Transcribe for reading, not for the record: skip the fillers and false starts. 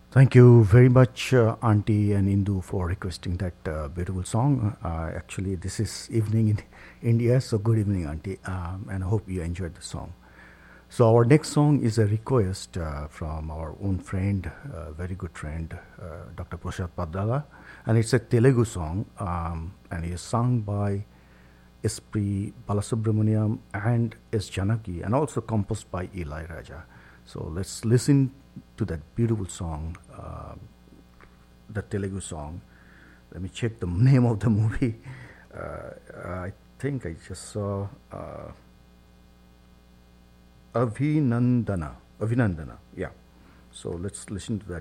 Thank you very much, Auntie and Indu, for requesting that beautiful song. Actually, this is evening in India, so good evening, Auntie, and I hope you enjoyed the song. So, our next song is a request from our own friend, very good friend, Dr. Prashad Padala, and it's a Telugu song, and it is sung by S.P. Balasubramaniam and S. Janaki, and also composed by Eli Raja. So let's listen to that beautiful song, the Telugu song. Let me check the name of the movie. I think I just saw Avinandana. Avinandana, yeah. So let's listen to that.